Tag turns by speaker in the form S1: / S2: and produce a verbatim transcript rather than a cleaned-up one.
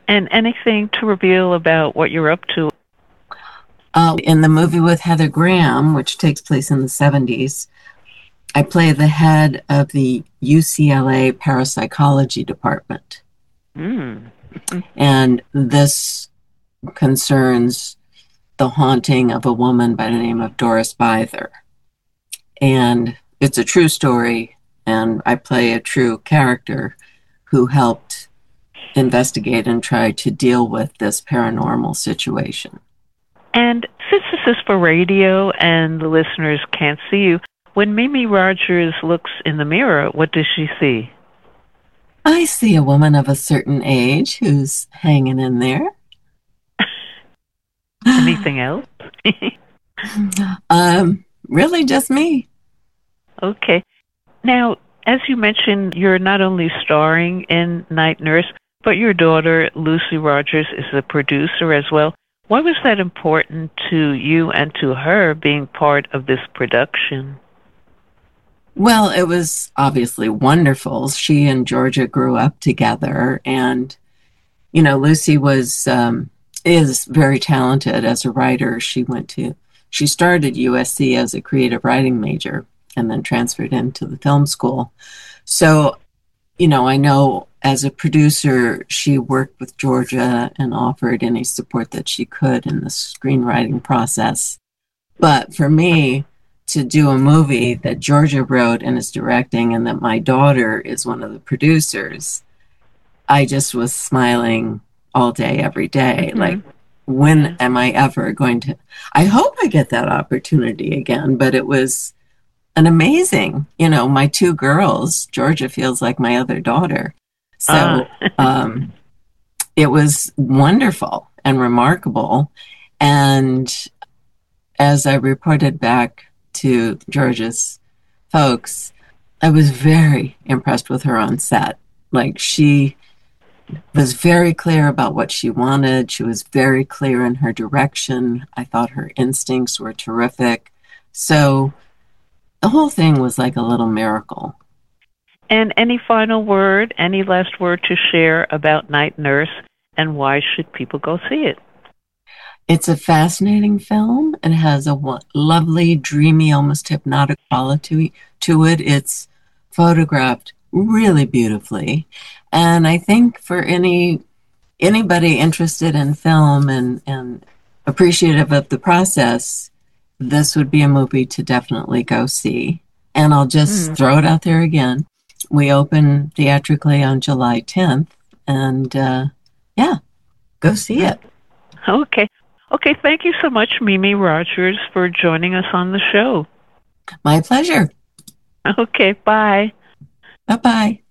S1: And anything to reveal about what you're up to?
S2: Uh, in the movie with Heather Graham, which takes place in the seventies, I play the head of the U C L A parapsychology department.
S1: Mm.
S2: And this concerns the haunting of a woman by the name of Doris Byther. And it's a true story, and I play a true character who helped investigate and try to deal with this paranormal situation.
S1: And since this is for radio and the listeners can't see you, when Mimi Rogers looks in the mirror, what does she see?
S2: I see a woman of a certain age who's hanging in there.
S1: Anything else?
S2: um, really just me.
S1: Okay. Now, as you mentioned, you're not only starring in Night Nurse, but your daughter, Lucy Rogers, is a producer as well. Why was that important to you and to her being part of this production?
S2: Well, it was obviously wonderful. She and Georgia grew up together, and you know, Lucy was um, is very talented as a writer. She went to she started U S C as a creative writing major, and then transferred into the film school. So, you know, I know as a producer, she worked with Georgia and offered any support that she could in the screenwriting process. But for me, to do a movie that Georgia wrote and is directing, and that my daughter is one of the producers, I just was smiling all day, every day. Mm-hmm. Like, when yeah. am I ever going to? I hope I get that opportunity again, but it was an amazing, you know, my two girls, Georgia feels like my other daughter. So uh. um, it was wonderful and remarkable. And as I reported back to Georgia's folks, I was very impressed with her on set. Like, she was very clear about what she wanted. She was very clear in her direction. I thought her instincts were terrific. So the whole thing was like a little miracle.
S1: And any final word, any last word to share about Night Nurse, and why should people go see it?
S2: It's a fascinating film. It has a lovely, dreamy, almost hypnotic quality to it. It's photographed really beautifully. And I think for any anybody interested in film and, and appreciative of the process, this would be a movie to definitely go see. And I'll just mm. throw it out there again. We open theatrically on July tenth. And uh, yeah, go see it.
S1: Okay. Okay, thank you so much, Mimi Rogers, for joining us on the show.
S2: My pleasure.
S1: Okay, bye.
S2: Bye-bye.